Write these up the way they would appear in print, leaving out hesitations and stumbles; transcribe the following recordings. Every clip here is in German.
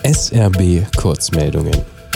SRB Kurzmeldungen.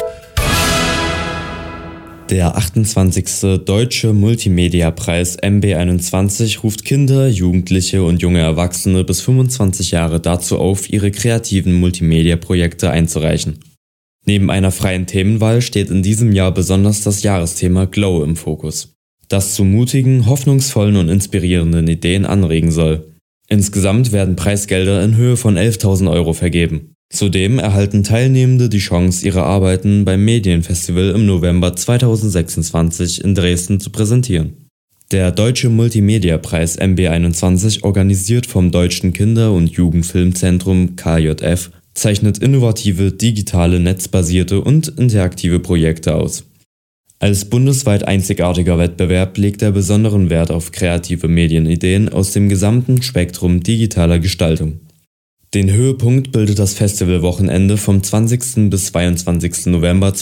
Der 28. Deutsche Multimedia-Preis MB21 ruft Kinder, Jugendliche und junge Erwachsene bis 25 Jahre dazu auf, ihre kreativen Multimedia-Projekte einzureichen. Neben einer freien Themenwahl steht in diesem Jahr besonders das Jahresthema Glow im Fokus, das zu mutigen, hoffnungsvollen und inspirierenden Ideen anregen soll. Insgesamt werden Preisgelder in Höhe von 11.000 Euro vergeben. Zudem erhalten Teilnehmende die Chance, ihre Arbeiten beim Medienfestival im November 2026 in Dresden zu präsentieren. Der Deutsche Multimedia-Preis MB21, organisiert vom Deutschen Kinder- und Jugendfilmzentrum KJF, zeichnet innovative, digitale, netzbasierte und interaktive Projekte aus. Als bundesweit einzigartiger Wettbewerb legt er besonderen Wert auf kreative Medienideen aus dem gesamten Spektrum digitaler Gestaltung. Den Höhepunkt bildet das Festivalwochenende vom 20. bis 22. November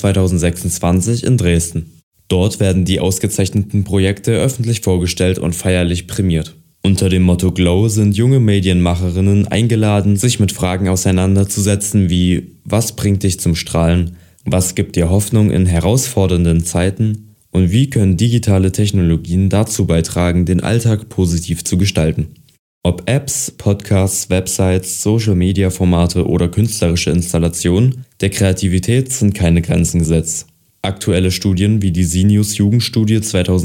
2026 in Dresden. Dort werden die ausgezeichneten Projekte öffentlich vorgestellt und feierlich prämiert. Unter dem Motto Glow sind junge Medienmacherinnen eingeladen, sich mit Fragen auseinanderzusetzen wie: Was bringt dich zum Strahlen? Was gibt dir Hoffnung in herausfordernden Zeiten? Und wie können digitale Technologien dazu beitragen, den Alltag positiv zu gestalten? Ob Apps, Podcasts, Websites, Social-Media-Formate oder künstlerische Installationen, der Kreativität sind keine Grenzen gesetzt. Aktuelle Studien wie die SINIUS Jugendstudie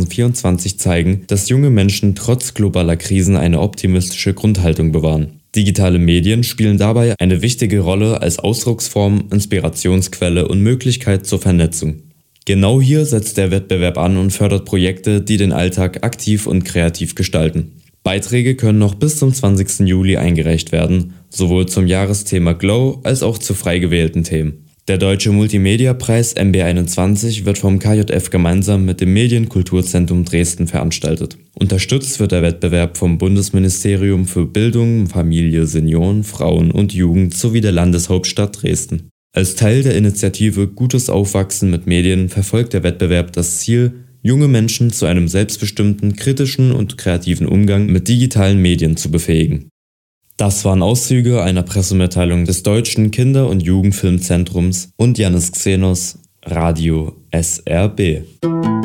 2024 zeigen, dass junge Menschen trotz globaler Krisen eine optimistische Grundhaltung bewahren. Digitale Medien spielen dabei eine wichtige Rolle als Ausdrucksform, Inspirationsquelle und Möglichkeit zur Vernetzung. Genau hier setzt der Wettbewerb an und fördert Projekte, die den Alltag aktiv und kreativ gestalten. Beiträge können noch bis zum 20. Juli eingereicht werden, sowohl zum Jahresthema Glow als auch zu frei gewählten Themen. Der Deutsche Multimedia-Preis MB21 wird vom KJF gemeinsam mit dem Medienkulturzentrum Dresden veranstaltet. Unterstützt wird der Wettbewerb vom Bundesministerium für Bildung, Familie, Senioren, Frauen und Jugend sowie der Landeshauptstadt Dresden. Als Teil der Initiative Gutes Aufwachsen mit Medien verfolgt der Wettbewerb das Ziel, junge Menschen zu einem selbstbestimmten, kritischen und kreativen Umgang mit digitalen Medien zu befähigen. Das waren Auszüge einer Pressemitteilung des Deutschen Kinder- und Jugendfilmzentrums und Yannis Xenos, Radio SRB.